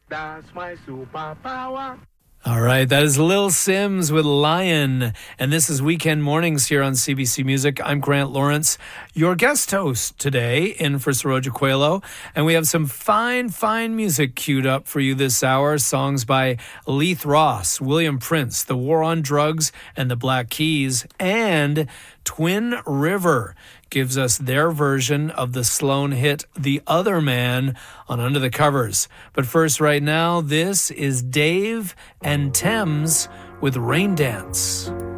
That's my superpower. All right, that is Lil Sims with Lion, and this is Weekend Mornings here on CBC Music. I'm Grant Lawrence, your guest host today in for Saroja Coelho, and we have some fine music queued up for you this hour. Songs by Leith Ross, William Prince, The War on Drugs, and the Black Keys, and Twin River gives us their version of the Sloan hit The Other Man on Under the Covers. But first, right now, this is Dave and Thames with Rain Dance.